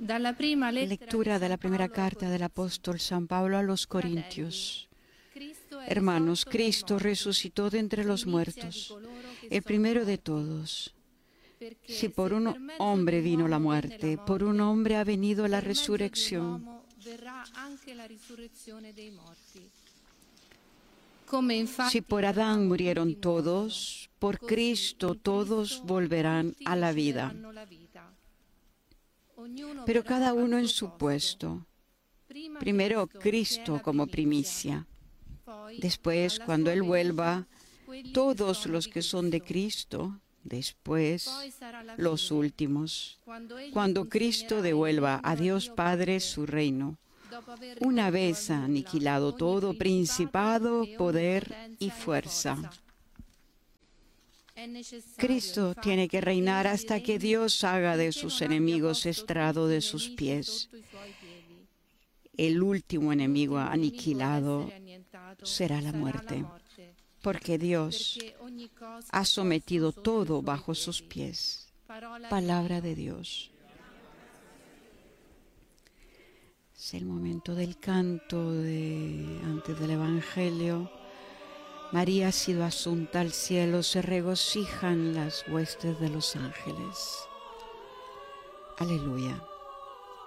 Lectura de la primera carta del apóstol San Pablo a los Corintios. Hermanos, Cristo resucitó de entre los muertos, el primero de todos. Si por un hombre vino la muerte, por un hombre ha venido la resurrección. Si por Adán murieron todos, por Cristo todos volverán a la vida. Pero cada uno en su puesto. Primero Cristo como primicia. Después, cuando Él vuelva, todos los que son de Cristo. Después, los últimos. Cuando Cristo devuelva a Dios Padre su reino, una vez aniquilado todo principado, poder y fuerza. Cristo tiene que reinar hasta que Dios haga de sus enemigos estrado de sus pies. El último enemigo aniquilado será la muerte, porque Dios ha sometido todo bajo sus pies. Palabra de Dios. Es el momento del canto antes del Evangelio. María ha sido asunta al cielo, se regocijan las huestes de los ángeles. Aleluya.